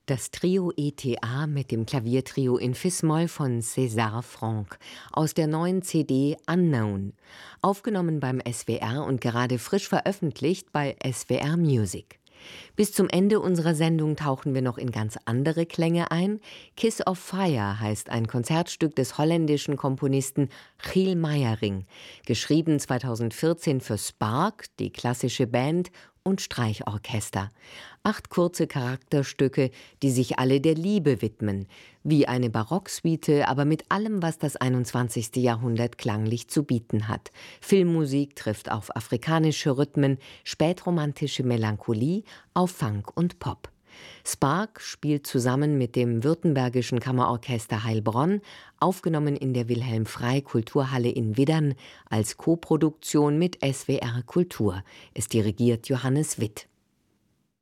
Das Trio ETA mit dem Klaviertrio in Fis-Moll von César Franck aus der neuen CD Unknown, aufgenommen beim SWR und gerade frisch veröffentlicht bei SWR Music. Bis zum Ende unserer Sendung tauchen wir noch in ganz andere Klänge ein. Kiss of Fire heißt ein Konzertstück des holländischen Komponisten Giel Meijering, geschrieben 2014 für Spark, die klassische Band, und Streichorchester. 8 kurze Charakterstücke, die sich alle der Liebe widmen, wie eine Barocksuite, aber mit allem, was das 21. Jahrhundert klanglich zu bieten hat. Filmmusik trifft auf afrikanische Rhythmen, spätromantische Melancholie auf Funk und Pop. Spark spielt zusammen mit dem Württembergischen Kammerorchester Heilbronn, aufgenommen in der Wilhelm Frey Kulturhalle in Widdern als Koproduktion mit SWR Kultur. Es dirigiert Johannes Witt.